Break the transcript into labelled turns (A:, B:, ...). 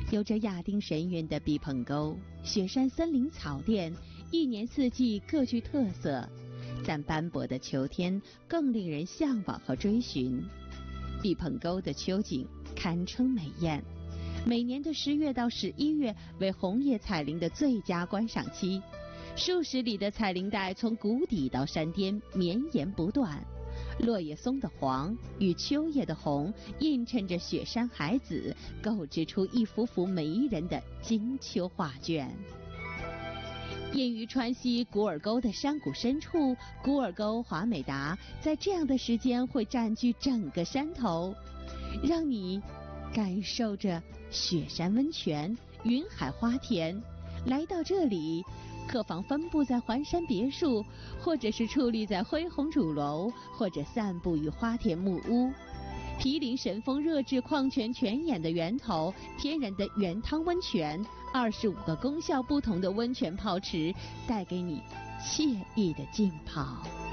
A: 有着亚丁神韵的毕棚沟、雪山森林草甸，一年四季各具特色，但斑驳的秋天更令人向往和追寻。毕棚沟的秋景堪称美艳，每年的10月到11月为红叶彩铃的最佳观赏期，数十里的彩铃带从谷底到山巅绵延不断，落叶松的黄与秋叶的红映衬着雪山海子，构织出一幅幅迷人的金秋画卷。隐于川西古尔沟的山谷深处，古尔沟华美达在这样的时间会占据整个山头，让你感受着雪山温泉、云海花田。来到这里，客房分布在环山别墅，或者是矗立在恢宏主楼，或者散步于花田木屋。毗邻神峰热质矿泉泉眼的源头，天然的原汤温泉，25个功效不同的温泉泡池，带给你惬意的浸泡。